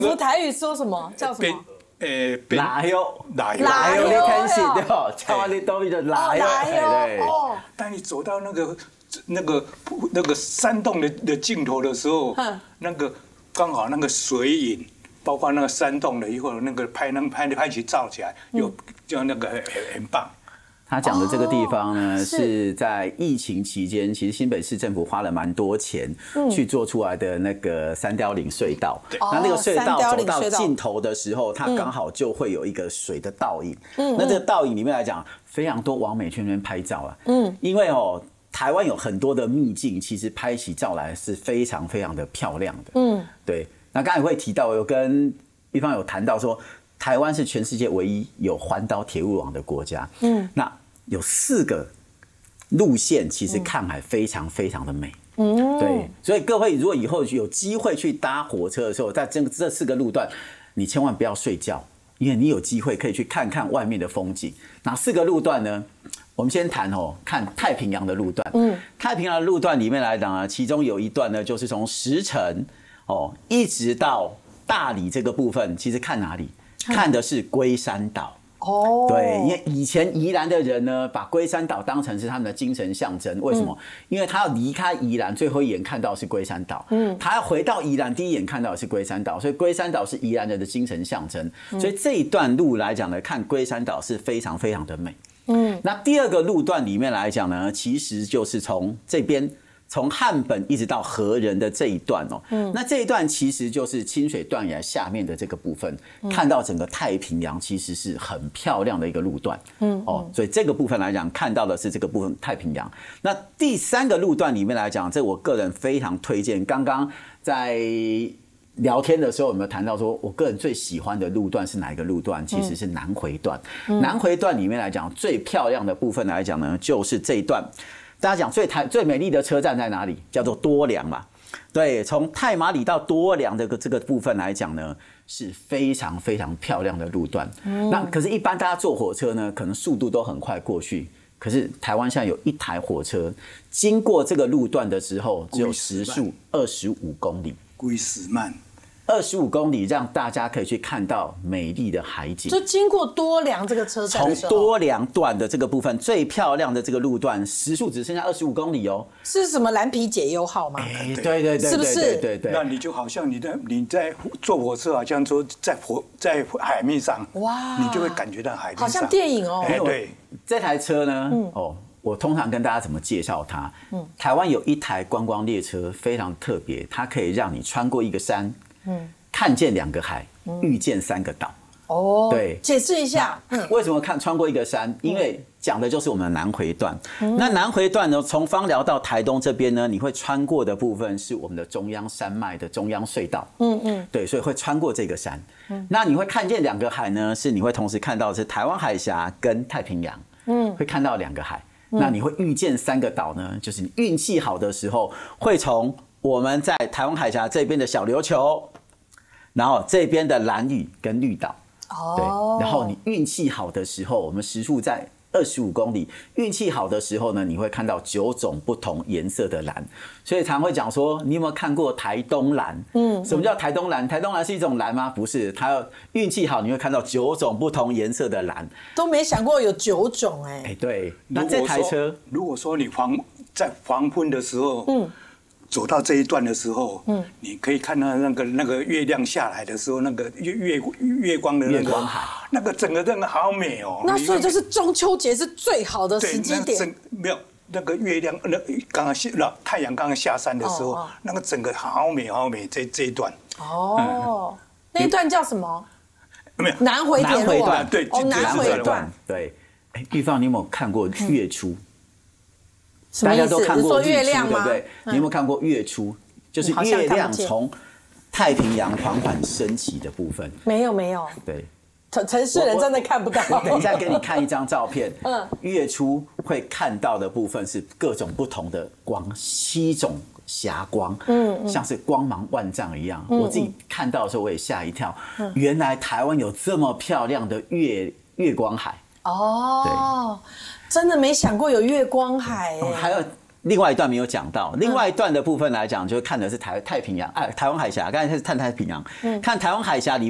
福台语说什么？叫什么？ 哪有，你看戏对吧？台湾的东西就哪有，对。 当你走到那个山洞的尽头的时候，那个刚好那个水影，包括那个山洞的一会儿那个拍起照起来，就那个很棒。 他讲的这个地方呢，是在疫情期间，其实新北市政府花了蛮多钱去做出来的那个三貂岭隧道。那个隧道走到尽头的时候，它刚好就会有一个水的倒影。那这个倒影里面来讲，非常多网美去那边拍照啊。因为台湾有很多的秘境，其实拍起照来是非常非常的漂亮的。对。那刚才会提到，有跟一方有谈到说，台湾是全世界唯一有环岛铁路网的国家。那有4个路线，其实看海非常非常的美。对，所以各位如果以后有机会去搭火车的时候，在这4个路段，你千万不要睡觉，因为你有机会可以去看看外面的风景。哪4个路段呢？我们先谈看太平洋的路段。太平洋的路段里面来讲呢，其中有一段呢，就是从石城一直到大理这个部分，其实看哪里？看的是龟山岛。对，因为以前宜兰的人呢，把龟山岛当成是他们的精神象征。为什么？因为他要离开宜兰，最后一眼看到的是龟山岛。他要回到宜兰，第一眼看到的是龟山岛，所以龟山岛是宜兰人的精神象征。所以这一段路来讲呢，看龟山岛是非常非常的美。那第2个路段里面来讲呢，其实就是从这边。从汉本一直到河仁的这一段那这一段其实就是清水断崖下面的这个部分，看到整个太平洋其实是很漂亮的一个路段。所以这个部分来讲，看到的是这个部分太平洋。那第3个路段里面来讲，这我个人非常推荐。刚刚在聊天的时候有没有谈到说，我个人最喜欢的路段是哪一个路段？其实是南回段。南回段里面来讲，最漂亮的部分来讲呢，就是这一段。大家讲最美丽的车站在哪里？叫做多良嘛。对，从太麻里到多良的这个部分来讲呢，是非常非常漂亮的路段。那可是，一般大家坐火车呢，可能速度都很快过去。可是台湾现在有一台火车经过这个路段的时候，只有时速25公里。 几慢。 25公里，让大家可以去看到美丽的海景。 就经过多良这个车站的时候， 从多良段的这个部分最漂亮的这个路段，时速只剩下25公里哦。 是什么蓝皮解忧号吗？ 对， 是不是？ 对。 那你就好像你在坐火车，好像说在海面上，哇，你就会感觉到海面上， 好像电影哦。 对， 这台车呢，我通常跟大家怎么介绍它？台湾有一台观光列车非常特别，它可以让你穿过一个山。看见2个海，遇见3个岛。对， 解释一下。 为什么穿过一个山？因为讲的就是我们的南回段。那南回段呢，从枋寮到台东这边呢，你会穿过的部分是我们的中央山脉的中央隧道。对，所以会穿过这个山。那你会看见2个海呢，是你会同时看到的是台湾海峡跟太平洋。会看到2个海。那你会遇见3个岛呢，就是你运气好的时候，会从我们在台湾海峡这边的小琉球，然后这边的兰屿跟绿岛。对，然后你运气好的时候，我们时速在25公里，运气好的时候呢，你会看到9种不同颜色的蓝。所以常会讲说，你有没有看过台东蓝？什么叫台东蓝？台东蓝是一种蓝吗？不是，它运气好，你会看到9种不同颜色的蓝。 都没想过有9种对，那这台车， 如果说你在黄昏的时候，走到这一段的时候，你可以看到那个月亮下来的时候，那个月光的月光海， 那个整个好美哦。 那所以就是中秋节是最好的时机点。 没有那个月亮，太阳刚刚下山的时候，那个整个好美好美。这一段那一段叫什么？ 没有南回段， 对， 南回段。 对，玉芳，你有没有看过月初？ 大家都看过月亮吗？ 对不对？你有没有看过月初？就是月亮从太平洋缓缓升起的部分。没有。对， 城市人真的看不到。 我等一下给你看一张照片。月初会看到的部分是各种不同的光，7种霞光，像是光芒万丈一样。我自己看到的时候，我也吓一跳。原来台湾有这么漂亮的月光海。 真的没想过有月光海。 还有另外一段没有讲到，另外一段的部分来讲，就看的是太平洋，台湾海峡。刚才是看太平洋，看台湾海峡里